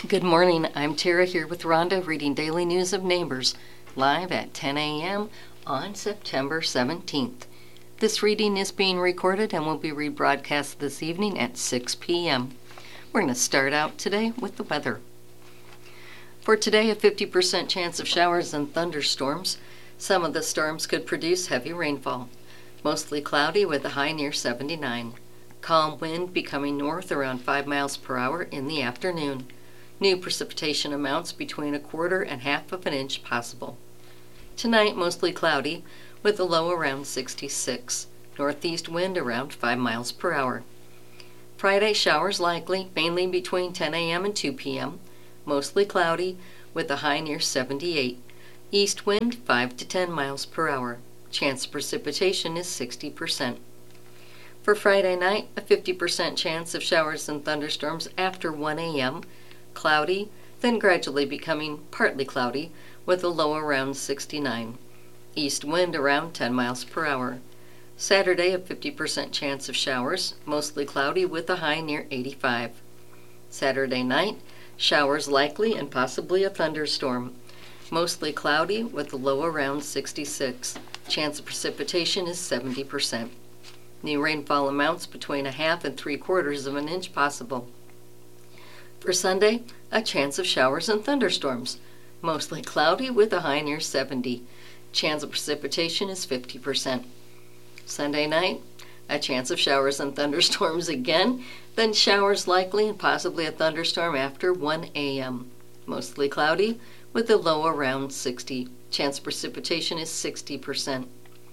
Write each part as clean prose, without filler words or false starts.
Good morning. I'm Tara here with Rhonda reading Daily News of Neighbors, live at 10 a.m. on September 17th. This reading is being recorded and will be rebroadcast this evening at 6 p.m. We're going to start out today with the weather. For today, a 50% chance of showers and thunderstorms. Some of the storms could produce heavy rainfall. Mostly cloudy with a high near 79. Calm wind becoming north around 5 miles per hour in the afternoon. New precipitation amounts between 1/4 and 1/2 of an inch possible. Tonight, mostly cloudy with a low around 66. Northeast wind around 5 miles per hour. Friday, showers likely, mainly between 10 a.m. and 2 p.m. Mostly cloudy with a high near 78. East wind 5 to 10 miles per hour. Chance of precipitation is 60%. For Friday night, a 50% chance of showers and thunderstorms after 1 a.m. Cloudy, then gradually becoming partly cloudy with a low around 69. East wind around 10 miles per hour. Saturday, a 50% chance of showers, mostly cloudy with a high near 85. Saturday night, showers likely and possibly a thunderstorm. Mostly cloudy with a low around 66. Chance of precipitation is 70%. New rainfall amounts between 1/2 and 3/4 of an inch possible. For Sunday, a chance of showers and thunderstorms. Mostly cloudy with a high near 70. Chance of precipitation is 50%. Sunday night, a chance of showers and thunderstorms again, then showers likely and possibly a thunderstorm after 1 a.m. Mostly cloudy with a low around 60. Chance of precipitation is 60%.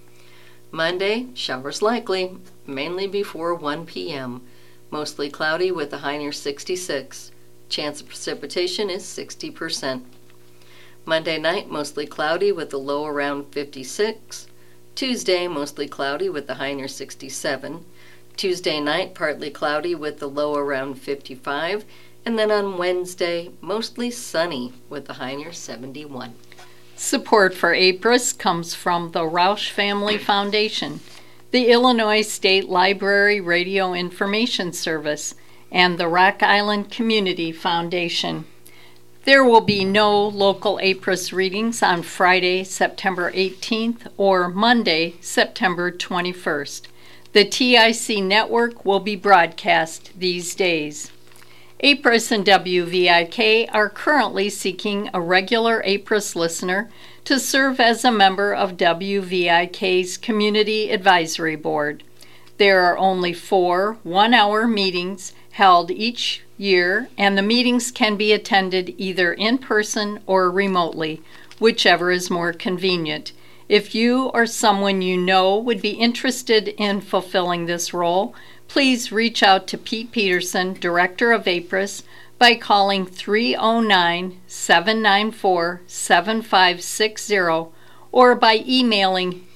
Monday, showers likely, mainly before 1 p.m. Mostly cloudy with a high near 66. Chance of precipitation is 60%. Monday night, mostly cloudy with a low around 56. Tuesday, mostly cloudy with a high near 67. Tuesday night, partly cloudy with a low around 55. And then on Wednesday, mostly sunny with a high near 71. Support for APRIS comes from the Roush Family Foundation, the Illinois State Library Radio Information Service, and the Rock Island Community Foundation. There will be no local APRIS readings on Friday, September 18th or Monday, September 21st. The TIC network will be broadcast these days. APRIS and WVIK are currently seeking a regular APRIS listener to serve as a member of WVIK's Community Advisory Board. There are only 4 one-hour meetings held each year, and the meetings can be attended either in person or remotely, whichever is more convenient. If you or someone you know would be interested in fulfilling this role, please reach out to Pete Peterson, Director of APRIS, by calling 309-794-7560 or by emailing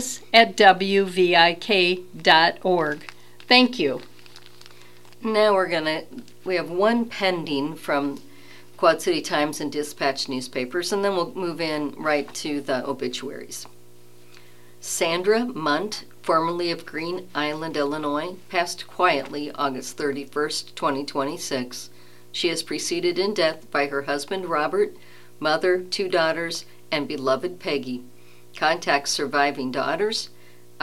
apris@wvik.org. Thank you. Now we have one pending from Quad City Times and Dispatch newspapers, and then we'll move in right to the obituaries. Sandra Munt, formerly of Green Island, Illinois, passed quietly August 31st, 2026. She is preceded in death by her husband Robert, mother, 2 daughters, and beloved Peggy. Contact surviving daughters,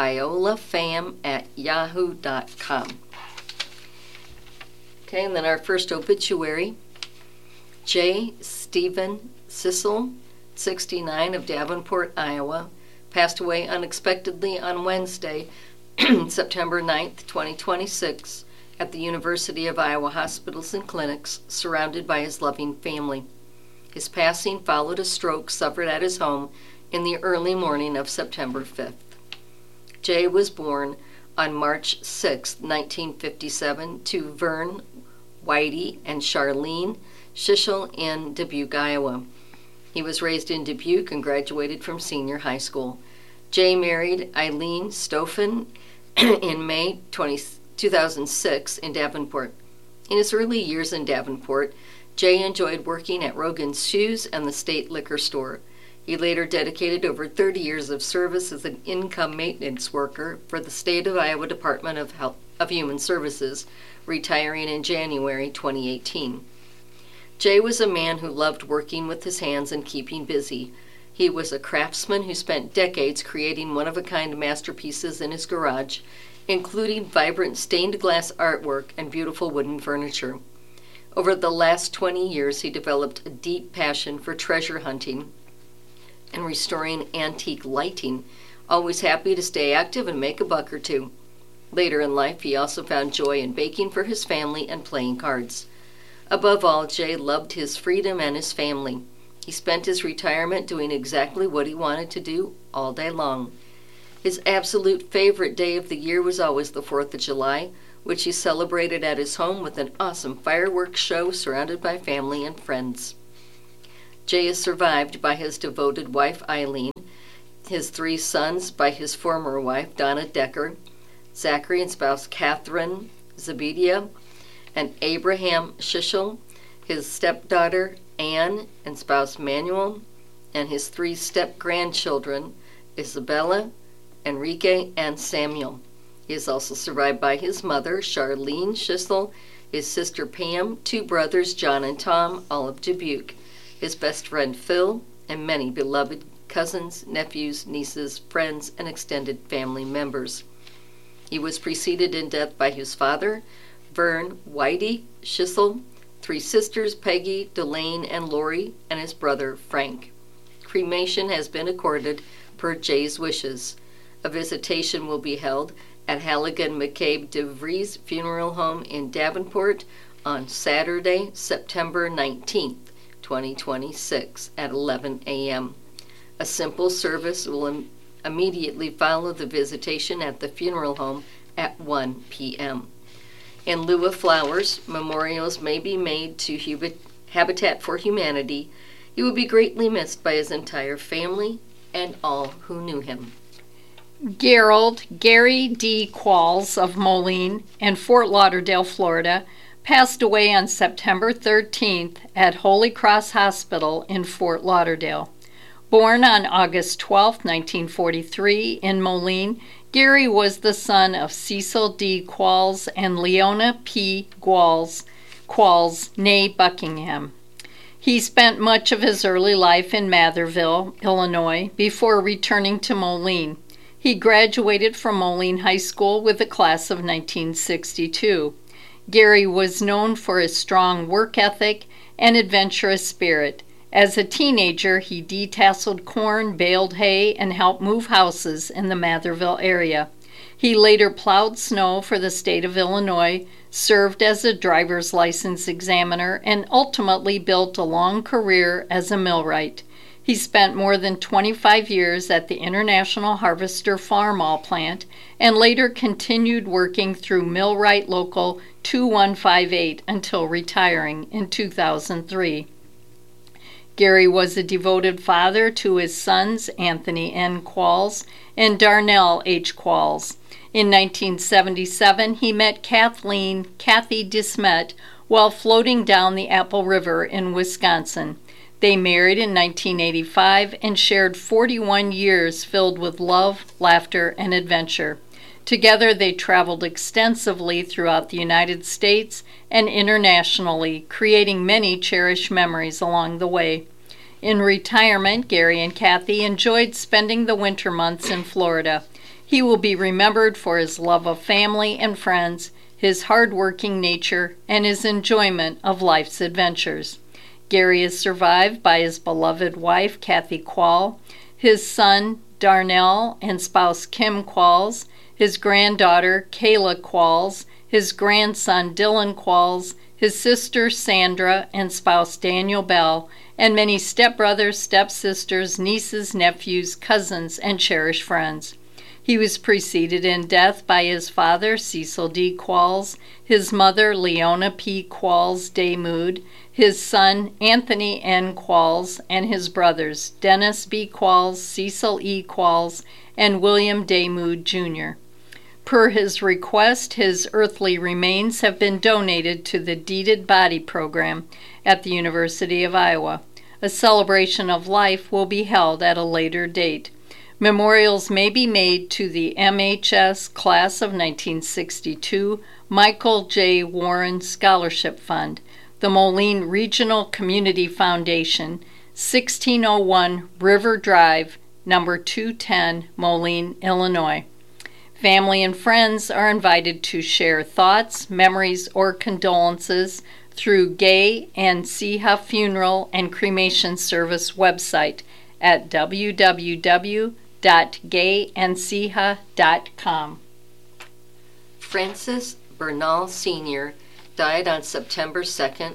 iolafam@yahoo.com. Okay, and then our first obituary, J. Stephen Sissel, 69, of Davenport, Iowa, passed away unexpectedly on Wednesday, September 9th, 2026, at the University of Iowa Hospitals and Clinics, surrounded by his loving family. His passing followed a stroke suffered at his home in the early morning of September 5th. Jay was born on March 6, 1957, to Vern Whitey and Charlene Shishel in Dubuque, Iowa. He was raised in Dubuque and graduated from senior high school. Jay married Eileen Stoffen in May 2006 in Davenport. In his early years in Davenport, Jay enjoyed working at Rogan's Shoes and the state liquor store. He later dedicated over 30 years of service as an income maintenance worker for the State of Iowa Department of Human Services, retiring in January 2018. Jay was a man who loved working with his hands and keeping busy. He was a craftsman who spent decades creating one-of-a-kind masterpieces in his garage, including vibrant stained glass artwork and beautiful wooden furniture. Over the last 20 years, he developed a deep passion for treasure hunting and restoring antique lighting, always happy to stay active and make a buck or two. Later in life, he also found joy in baking for his family and playing cards. Above all, Jay loved his freedom and his family. He spent his retirement doing exactly what he wanted to do all day long. His absolute favorite day of the year was always the 4th of July, which he celebrated at his home with an awesome fireworks show surrounded by family and friends. Jay is survived by his devoted wife, Eileen, his 3 sons by his former wife, Donna Decker, Zachary and spouse Catherine Zabedia, and Abraham Shishel, his stepdaughter, Anne, and spouse Manuel, and his 3 step-grandchildren, Isabella, Enrique, and Samuel. He is also survived by his mother, Charlene Schissel, his sister Pam, 2 brothers, John and Tom, all of Dubuque, his best friend Phil, and many beloved cousins, nephews, nieces, friends, and extended family members. He was preceded in death by his father, Vern Whitey Schissel, 3 sisters, Peggy, Delane, and Lori, and his brother, Frank. Cremation has been accorded per Jay's wishes. A visitation will be held at Halligan McCabe DeVries Funeral Home in Davenport on Saturday, September 19th, 2026 at 11 a.m. A simple service will immediately follow the visitation at the funeral home at 1 p.m. In lieu of flowers, memorials may be made to Habitat for Humanity. He will be greatly missed by his entire family and all who knew him. Gary D. Qualls of Moline and Fort Lauderdale, Florida, passed away on September 13th at Holy Cross Hospital in Fort Lauderdale. Born on August 12, 1943, in Moline, Gary was the son of Cecil D. Qualls and Leona P. Qualls, née Buckingham. He spent much of his early life in Matherville, Illinois, before returning to Moline. He graduated from Moline High School with the class of 1962. Gary was known for his strong work ethic and adventurous spirit. As a teenager, he detasseled corn, baled hay, and helped move houses in the Matherville area. He later plowed snow for the state of Illinois, served as a driver's license examiner, and ultimately built a long career as a millwright. He spent more than 25 years at the International Harvester Farmall plant and later continued working through Millwright Local 2158 until retiring in 2003. Gary was a devoted father to his sons Anthony N. Qualls and Darnell H. Qualls. In 1977, he met Kathy DeSmet while floating down the Apple River in Wisconsin. They married in 1985 and shared 41 years filled with love, laughter, and adventure. Together, they traveled extensively throughout the United States and internationally, creating many cherished memories along the way. In retirement, Gary and Kathy enjoyed spending the winter months in Florida. He will be remembered for his love of family and friends, his hard-working nature, and his enjoyment of life's adventures. Gary is survived by his beloved wife, Kathy Quall, his son, Darnell, and spouse, Kim Qualls, his granddaughter, Kayla Qualls, his grandson, Dylan Qualls, his sister, Sandra, and spouse, Daniel Bell, and many stepbrothers, stepsisters, nieces, nephews, cousins, and cherished friends. He was preceded in death by his father, Cecil D. Qualls, his mother, Leona P. Qualls Daymood, his son, Anthony N. Qualls, and his brothers, Dennis B. Qualls, Cecil E. Qualls, and William Daymood, Jr. Per his request, his earthly remains have been donated to the Deeded Body Program at the University of Iowa. A celebration of life will be held at a later date. Memorials may be made to the MHS Class of 1962 Michael J. Warren Scholarship Fund. the Moline Regional Community Foundation, 1601 River Drive, number 210, Moline, Illinois. Family and friends are invited to share thoughts, memories, or condolences through Gay and Siha Funeral and Cremation Service website at www.gayandsiha.com. Francis Bernal Sr. died on September 2nd,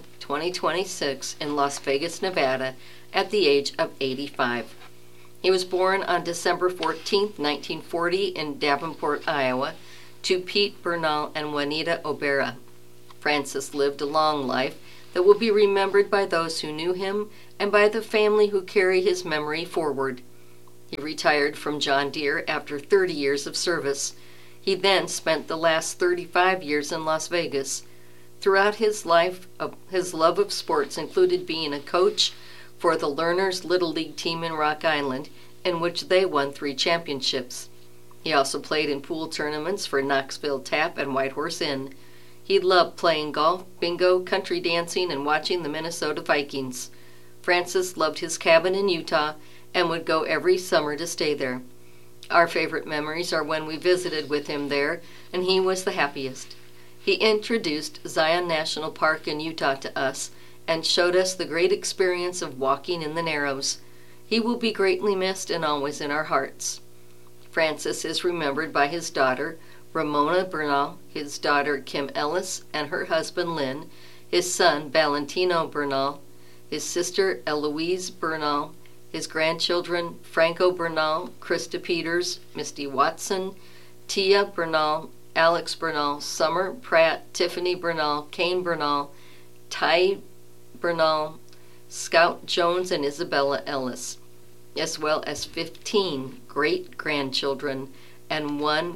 2026 in Las Vegas, Nevada at the age of 85. He was born on December 14, 1940 in Davenport, Iowa, to Pete Bernal and Juanita Obera. Francis lived a long life that will be remembered by those who knew him and by the family who carry his memory forward. He retired from John Deere after 30 years of service. He then spent the last 35 years in Las Vegas. Throughout his life, his love of sports included being a coach for the Learners Little League team in Rock Island, in which they won 3 championships. He also played in pool tournaments for Knoxville Tap and White Horse Inn. He loved playing golf, bingo, country dancing, and watching the Minnesota Vikings. Francis loved his cabin in Utah and would go every summer to stay there. Our favorite memories are when we visited with him there, and he was the happiest. He introduced Zion National Park in Utah to us and showed us the great experience of walking in the Narrows. He will be greatly missed and always in our hearts. Francis is remembered by his daughter, Ramona Bernal, his daughter Kim Ellis and her husband Lynn, his son Valentino Bernal, his sister Eloise Bernal, his grandchildren Franco Bernal, Krista Peters, Misty Watson, Tia Bernal, Alex Bernal, Summer Pratt, Tiffany Bernal, Kane Bernal, Ty Bernal, Scout Jones, and Isabella Ellis, as well as 15 great-grandchildren and 1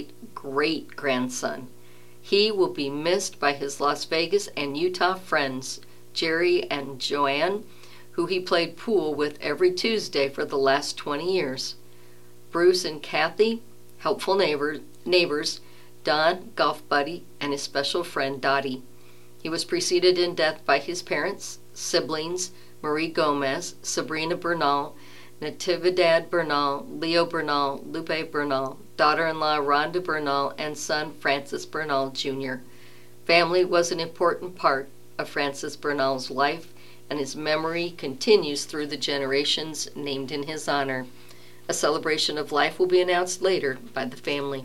great-great-grandson. He will be missed by his Las Vegas and Utah friends, Jerry and Joanne, who he played pool with every Tuesday for the last 20 years. Bruce and Kathy, helpful neighbors, Don, golf buddy, and his special friend Dottie. He was preceded in death by his parents, siblings, Marie Gomez, Sabrina Bernal, Natividad Bernal, Leo Bernal, Lupe Bernal, daughter-in-law Rhonda Bernal, and son Francis Bernal Jr. Family was an important part of Francis Bernal's life, and his memory continues through the generations named in his honor. A celebration of life will be announced later by the family.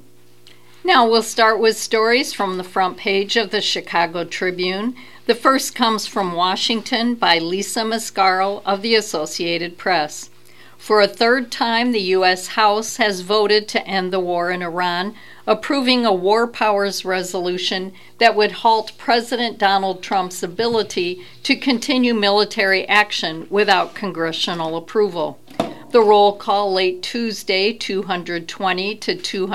Now we'll start with stories from the front page of the Chicago Tribune. The first comes from Washington by Lisa Mascaro of the Associated Press. For a third time, the U.S. House has voted to end the war in Iran, approving a war powers resolution that would halt President Donald Trump's ability to continue military action without congressional approval. The roll call late Tuesday, 220 to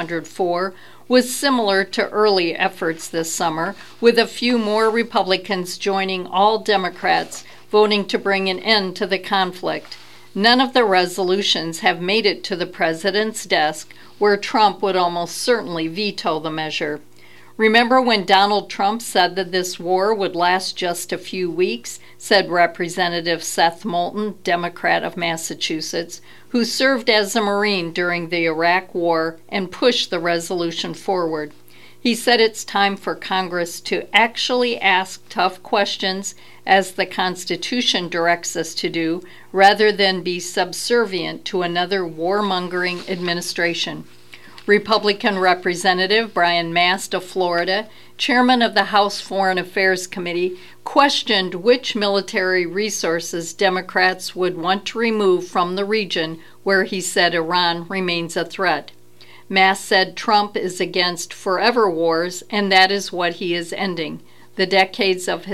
204, was similar to early efforts this summer, with a few more Republicans joining all Democrats voting to bring an end to the conflict. None of the resolutions have made it to the president's desk, where Trump would almost certainly veto the measure. Remember when Donald Trump said that this war would last just a few weeks, said Representative Seth Moulton, Democrat of Massachusetts, who served as a Marine during the Iraq War and pushed the resolution forward. He said it's time for Congress to actually ask tough questions, as the Constitution directs us to do, rather than be subservient to another warmongering administration. Republican Representative Brian Mast of Florida, chairman of the House Foreign Affairs Committee, questioned which military resources Democrats would want to remove from the region where he said Iran remains a threat. Mast said Trump is against forever wars, and that is what he is ending, the decades of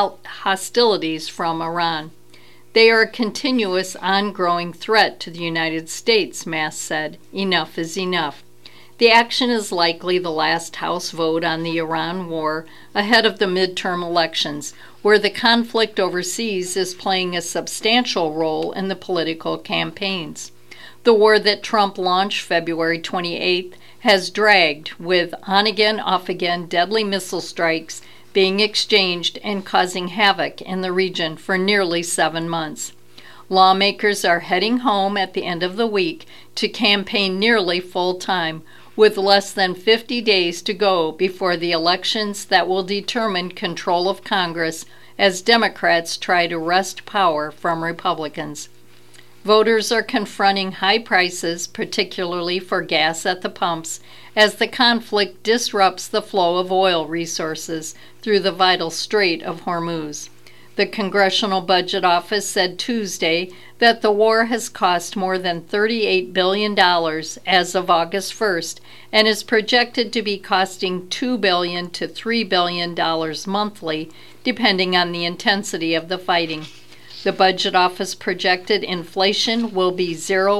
hostilities from Iran. They are a continuous, ongoing threat to the United States, Mast said. Enough is enough. The action is likely the last House vote on the Iran war ahead of the midterm elections, where the conflict overseas is playing a substantial role in the political campaigns. The war that Trump launched February 28th has dragged, with on-again, off-again deadly missile strikes being exchanged and causing havoc in the region for nearly 7 months. Lawmakers are heading home at the end of the week to campaign nearly full-time, with less than 50 days to go before the elections that will determine control of Congress as Democrats try to wrest power from Republicans. Voters are confronting high prices, particularly for gas at the pumps, as the conflict disrupts the flow of oil resources through the vital Strait of Hormuz. The Congressional Budget Office said Tuesday that the war has cost more than $38 billion as of August 1st and is projected to be costing $2 billion to $3 billion monthly, depending on the intensity of the fighting. The Budget Office projected inflation will be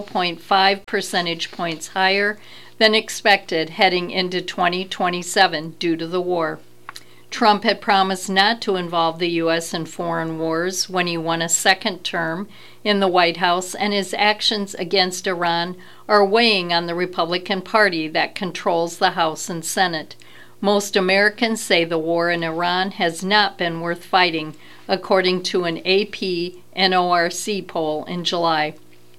0.5 percentage points higher than expected heading into 2027 due to the war. Trump had promised not to involve the U.S. in foreign wars when he won a second term in the White House, and his actions against Iran are weighing on the Republican Party that controls the House and Senate. Most Americans say the war in Iran has not been worth fighting, according to an AP NORC poll in July.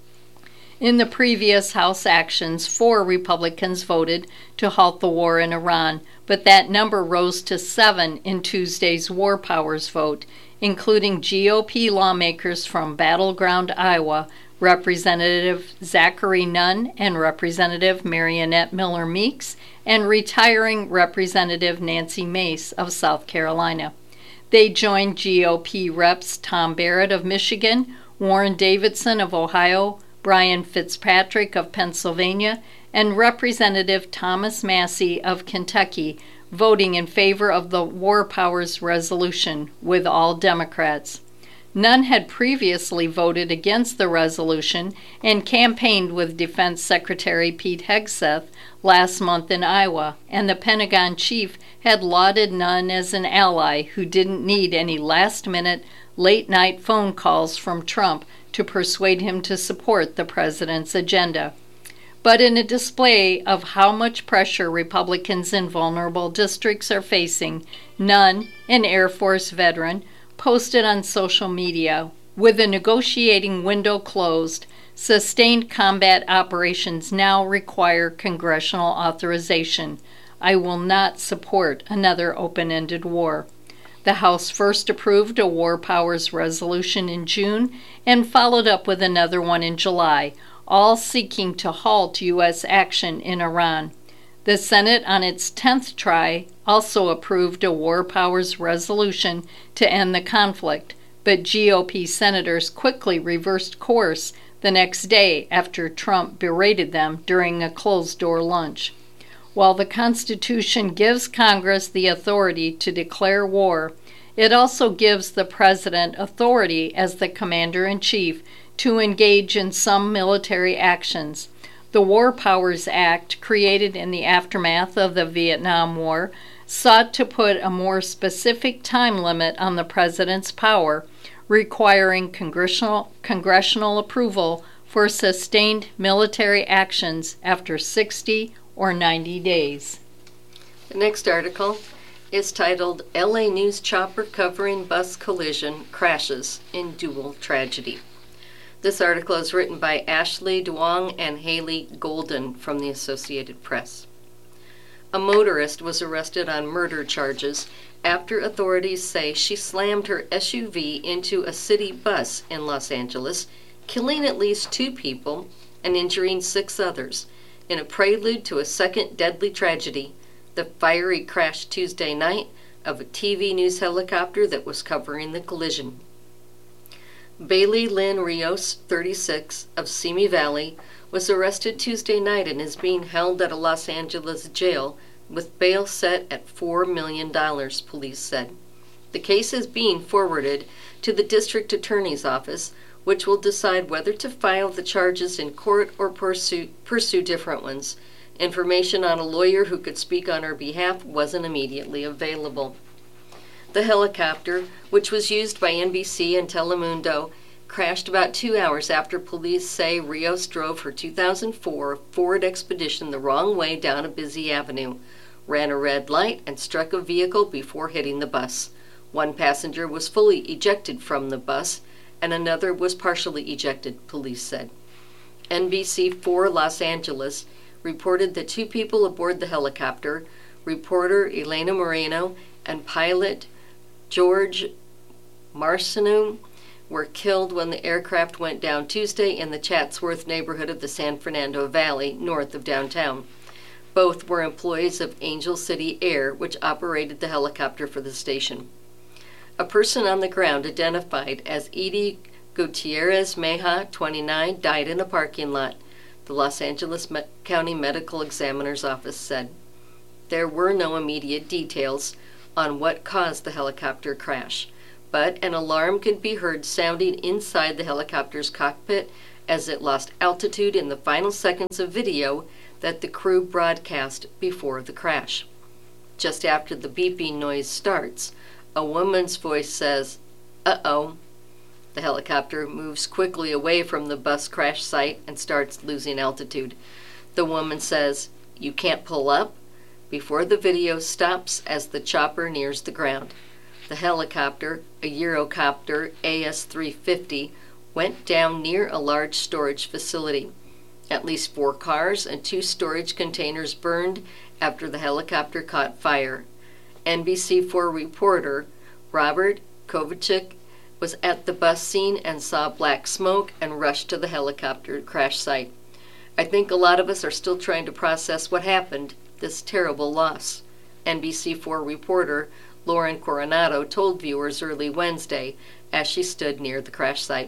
In the previous House actions, 4 Republicans voted to halt the war in Iran, but that number rose to 7 in Tuesday's War Powers vote, including GOP lawmakers from battleground Iowa, Representative Zachary Nunn and Representative Marionette Miller Meeks, and retiring Representative Nancy Mace of South Carolina. They joined GOP reps Tom Barrett of Michigan, Warren Davidson of Ohio, Brian Fitzpatrick of Pennsylvania, and Representative Thomas Massie of Kentucky, voting in favor of the War Powers resolution, with all Democrats. Nunn had previously voted against the resolution and campaigned with Defense Secretary Pete Hegseth last month in Iowa, and the Pentagon chief had lauded Nunn as an ally who didn't need any last-minute, late-night phone calls from Trump to persuade him to support the president's agenda. But in a display of how much pressure Republicans in vulnerable districts are facing, Nunn, an Air Force veteran, posted on social media, "With the negotiating window closed, sustained combat operations now require congressional authorization. I will not support another open-ended war." The House first approved a War Powers resolution in June and followed up with another one in July, all seeking to halt U.S. action in Iran. The Senate, on its 10th try, also approved a War Powers resolution to end the conflict, but GOP senators quickly reversed course the next day after Trump berated them during a closed-door lunch. While the Constitution gives Congress the authority to declare war, it also gives the President authority as the Commander-in-Chief to engage in some military actions. The War Powers Act, created in the aftermath of the Vietnam War, sought to put a more specific time limit on the President's power, requiring congressional approval for sustained military actions after 60 or 90 days. The next article is titled, LA News Chopper Covering Bus Collision Crashes in Dual Tragedy. This article is written by Ashley Duong and Haley Golden from the Associated Press. A motorist was arrested on murder charges after authorities say she slammed her SUV into a city bus in Los Angeles, killing at least 2 people and injuring 6 others, in a prelude to a second deadly tragedy, the fiery crash Tuesday night of a TV news helicopter that was covering the collision. Bailey Lynn Rios, 36, of Simi Valley, was arrested Tuesday night and is being held at a Los Angeles jail with bail set at $4 million, police said. The case is being forwarded to the district attorney's office, which will decide whether to file the charges in court or pursue different ones. Information on a lawyer who could speak on her behalf wasn't immediately available. The helicopter, which was used by NBC and Telemundo, crashed about 2 hours after police say Rios drove her 2004 Ford Expedition the wrong way down a busy avenue. ran a red light, and struck a vehicle before hitting the bus. One passenger was fully ejected from the bus, and another was partially ejected, police said. NBC4 Los Angeles reported that 2 people aboard the helicopter, reporter Elena Moreno and pilot George Marciano, were killed when the aircraft went down Tuesday in the Chatsworth neighborhood of the San Fernando Valley, north of downtown. Both were employees of Angel City Air, which operated the helicopter for the station. A person on the ground identified as Edie Gutierrez Meja, 29, died in a parking lot, the Los Angeles County Medical Examiner's Office said. There were no immediate details on what caused the helicopter crash, but an alarm could be heard sounding inside the helicopter's cockpit as it lost altitude in the final seconds of video that the crew broadcast before the crash. Just after the beeping noise starts, a woman's voice says, "Uh-oh." The helicopter moves quickly away from the bus crash site and starts losing altitude. The woman says, "You can't pull up," before the video stops as the chopper nears the ground. The helicopter, a Eurocopter AS-350, went down near a large storage facility. At least 4 cars and 2 storage containers burned after the helicopter caught fire. NBC4 reporter Robert Kovacic was at the bus scene and saw black smoke and rushed to the helicopter crash site. "I think a lot of us are still trying to process what happened, this terrible loss," NBC4 reporter Lauren Coronado told viewers early Wednesday as she stood near the crash site.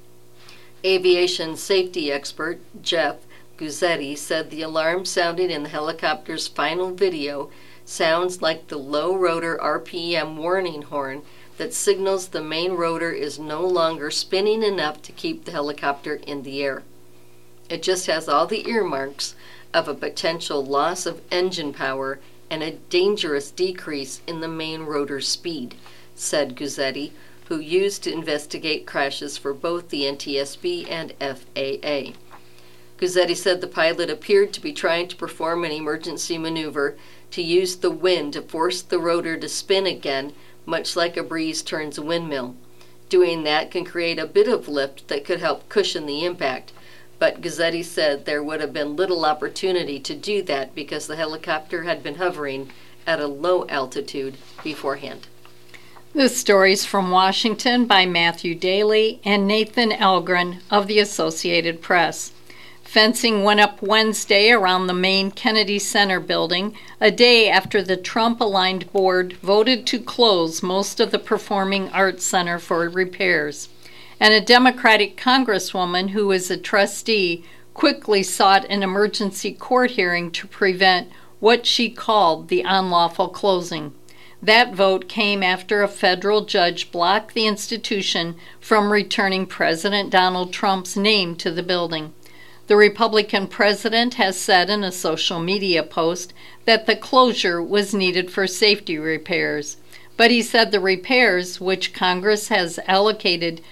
Aviation safety expert Jeff Guzzetti said the alarm sounding in the helicopter's final video sounds like the low rotor RPM warning horn that signals the main rotor is no longer spinning enough to keep the helicopter in the air. "It just has all the earmarks of a potential loss of engine power and a dangerous decrease in the main rotor speed," said Guzzetti, who used to investigate crashes for both the NTSB and FAA. Guzzetti said the pilot appeared to be trying to perform an emergency maneuver to use the wind to force the rotor to spin again, much like a breeze turns a windmill. Doing that can create a bit of lift that could help cushion the impact, but Guzzetti said there would have been little opportunity to do that because the helicopter had been hovering at a low altitude beforehand. This story's from Washington by Matthew Daly and Nathan Elgren of the Associated Press. Fencing went up Wednesday around the main Kennedy Center building, a day after the Trump-aligned board voted to close most of the Performing Arts Center for repairs. And a Democratic congresswoman who is a trustee quickly sought an emergency court hearing to prevent what she called the unlawful closing. That vote came after a federal judge blocked the institution from returning President Donald Trump's name to the building. The Republican president has said in a social media post that the closure was needed for safety repairs, but he said the repairs, which Congress has allocated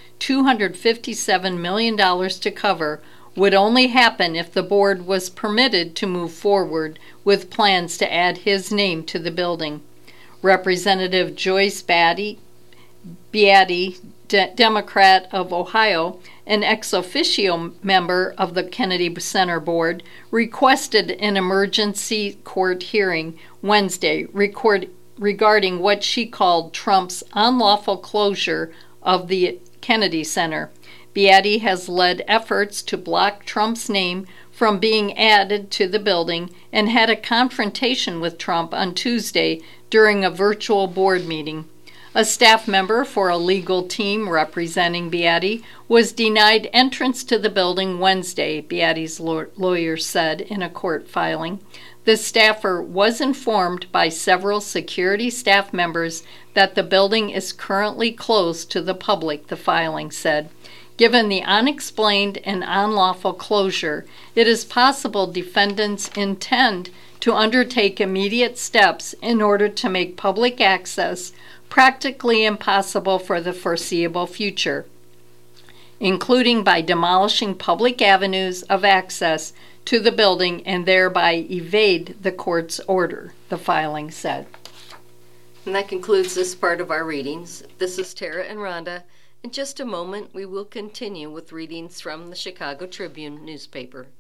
$257 million to cover, would only happen if the board was permitted to move forward with plans to add his name to the building. Representative Joyce Beatty, Democrat of Ohio, an ex officio member of the Kennedy Center Board, requested an emergency court hearing Wednesday regarding what she called Trump's unlawful closure of the Kennedy Center. Beatty has led efforts to block Trump's name from being added to the building and had a confrontation with Trump on Tuesday during a virtual board meeting. A staff member for a legal team representing Beatty was denied entrance to the building Wednesday, Beatty's lawyer said in a court filing. The staffer was informed by several security staff members that the building is currently closed to the public, the filing said. Given the unexplained and unlawful closure, it is possible defendants intend to undertake immediate steps in order to make public access practically impossible for the foreseeable future, including by demolishing public avenues of access to the building and thereby evade the court's order. the filing said. And that concludes this part of our readings. This is Tara and Rhonda. In just a moment, we will continue with readings from the Chicago Tribune newspaper.